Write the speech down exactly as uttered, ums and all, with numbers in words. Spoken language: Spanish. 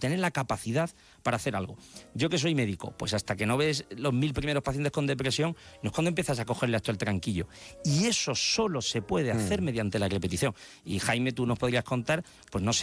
tener la capacidad para hacer algo. Yo que soy médico, pues hasta que no ves los mil primeros pacientes con depresión, no es cuando empiezas a cogerle hasta el tranquillo. Y eso solo se puede hacer mm. mediante la repetición. Y Jaime, tú nos podrías contar, pues no sé,